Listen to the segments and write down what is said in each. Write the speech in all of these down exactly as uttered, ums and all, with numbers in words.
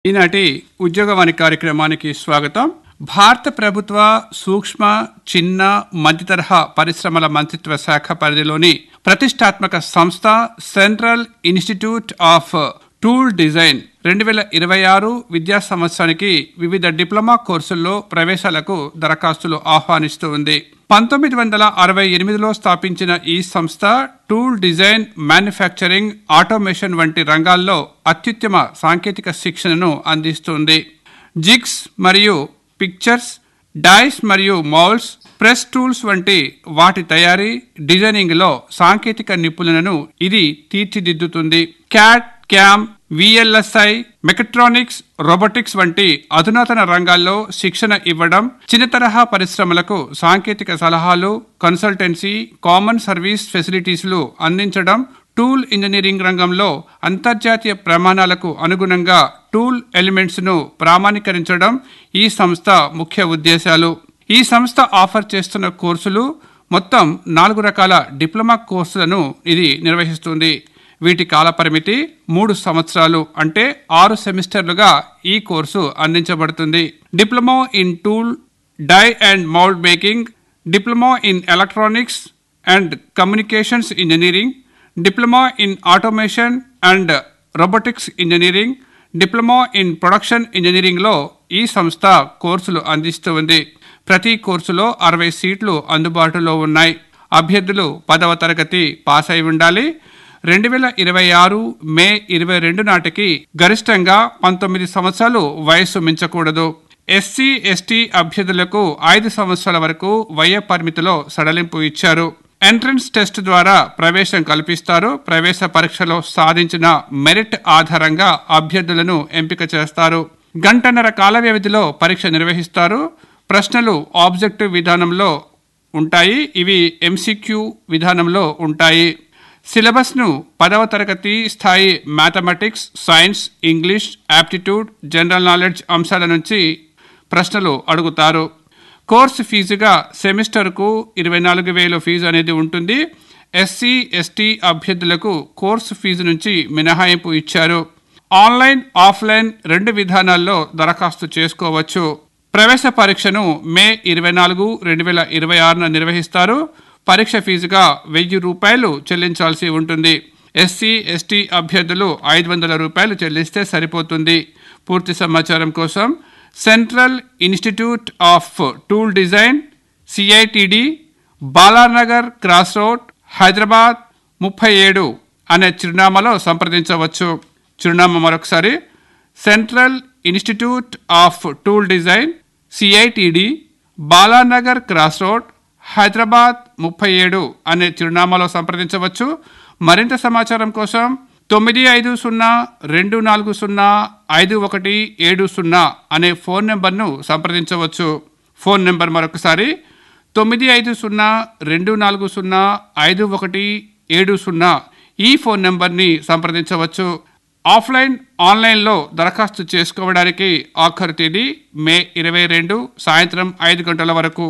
ఈనాటి ఉద్యోగవాణి కార్యక్రమానికి స్వాగతం. భారత ప్రభుత్వ సూక్ష్మ చిన్న మధ్య తరహా పరిశ్రమల మంత్రిత్వ శాఖ పరిధిలోని ప్రతిష్టాత్మక సంస్థ central institute of tool design రెండు వేల ఇరవై ఆరు విద్యా సంవత్సరానికి వివిధ డిప్లొమా కోర్సుల్లో ప్రవేశాలకు దరఖాస్తులు ఆహ్వానిస్తూ ఉంది. పంతొమ్మిది వందల అరవై ఎనిమిదిలో స్థాపించిన ఈ సంస్థ టూల్ డిజైన్, మ్యానుఫ్యాక్చరింగ్, ఆటోమేషన్ వంటి రంగాల్లో అత్యుత్తమ సాంకేతిక శిక్షణను అందిస్తుంది. జిగ్స్ మరియు పిక్చర్స్, డైస్ మరియు మౌల్డ్స్, ప్రెస్ టూల్స్ వంటి వాటి తయారీ, డిజైనింగ్ లో సాంకేతిక నిపుణులను ఇది తీర్చిదిద్దుతుంది. Cat, cam, VLSI, mechatronics, robotics వంటి అధునాతన రంగాల్లో శిక్షణ ఇవ్వడం, చిన్న తరహా పరిశ్రమలకు సాంకేతిక సలహాలు, కన్సల్టెన్సీ, కామన్ సర్వీస్ ఫెసిలిటీస్లు అందించడం, టూల్ ఇంజనీరింగ్ రంగంలో అంతర్జాతీయ ప్రమాణాలకు అనుగుణంగా టూల్ ఎలిమెంట్స్ ను ప్రామాణీకరించడం ఈ సంస్థ ముఖ్య ఉద్దేశాలు. ఈ సంస్థ ఆఫర్ చేస్తున్న కోర్సులు మొత్తం నాలుగు రకాల డిప్లొమా కోర్సులను ఇది నిర్వహిస్తుంది. వీటి కాలపరిమితి మూడు సంవత్సరాలు అంటే ఆరు సెమిస్టర్లుగా ఈ కోర్సు అందించబడుతుంది. Diploma in tool, die and mould making, diploma in electronics and communications engineering, diploma in automation and robotics engineering, diploma in production engineering లో ఈ సంస్థ కోర్సులు అందిస్తుంది. ప్రతి కోర్సులో అరవై సీట్లు అందుబాటులో ఉన్నాయి. అభ్యర్థులు పదవ తరగతి పాస్ అయి ఉండాలి. రెండు వేల ఇరవై ఆరు మే ఇరవై రెండు నాటికి గరిష్టంగా పంతొమ్మిది సంవత్సరాలు వయస్సు మించకూడదు. ఎస్సీ ఎస్టీ అభ్యర్థులకు ఐదు సంవత్సరాల వరకు వయ పరిమితిలో సడలింపు ఇచ్చారు. ఎంట్రన్స్ టెస్ట్ ద్వారా ప్రవేశం కల్పిస్తారు. ప్రవేశ పరీక్షలో సాధించిన మెరిట్ ఆధారంగా అభ్యర్థులను ఎంపిక చేస్తారు. గంటన్నర కాల వ్యవధిలో పరీక్ష నిర్వహిస్తారు. ప్రశ్నలు ఆబ్జెక్టివ్ విధానంలో ఉంటాయి. ఇవి ఎంసీక్యూ విధానంలో ఉంటాయి. సిలబస్ ను పదవ తరగతి స్థాయి mathematics, science, English, aptitude, general knowledge అంశాల నుంచి ప్రశ్నలు అడుగుతారు. కోర్సు ఫీజుగా సెమిస్టర్కు ఇరవై నాలుగు వేలు ఫీజు అనేది ఉంటుంది. ఎస్సీ ఎస్టీ అభ్యర్థులకు కోర్సు ఫీజు నుంచి మినహాయింపు ఇచ్చారు. ఆన్లైన్, ఆఫ్లైన్ రెండు విధానాల్లో దరఖాస్తు చేసుకోవచ్చు. ప్రవేశ పరీక్షను మే ఇరవై నాలుగు రెండు వేల ఇరవై ఆరున నిర్వహిస్తారు. పరీక్ష ఫీజుగా వెయ్యి రూపాయలు చెల్లించాల్సి ఉంటుంది. ఎస్సీ ఎస్టీ అభ్యర్థులు ఐదు వందల రూపాయలు చెల్లిస్తే సరిపోతుంది. పూర్తి సమాచారం కోసం central institute of tool design, CITD, Balanagar cross road, Hyderabad ముప్పై ఏడు అనే చిరునామాలో సంప్రదించవచ్చు. చిరునామా మరొకసారి central institute of tool design, CITD, Balanagar cross road, Hyderabad ముప్పై ఏడు అనే చిరునామాలో సంప్రదించవచ్చు. మరింత సమాచారం కోసం తొమ్మిది ఐదు సున్నా రెండు నాలుగు సున్నా ఐదు ఒకటి ఏడు సున్నా అనే ఫోన్ నెంబర్ను సంప్రదించవచ్చు. ఫోన్ నెంబర్ మరొకసారి తొమ్మిది ఐదు సున్నా రెండు నాలుగు సున్నా ఐదు ఒకటి ఏడు సున్నా. ఈ ఫోన్ నెంబర్ని సంప్రదించవచ్చు. ఆఫ్లైన్, ఆన్లైన్లో దరఖాస్తు చేసుకోవడానికి ఆఖరు తేదీ మే ఇరవై రెండు సాయంత్రం ఐదు గంటల వరకు.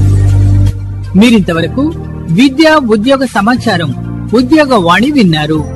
మీరింతవరకు విద్యా ఉద్యోగ సమాచారం ఉద్యోగ వాణి విన్నారు.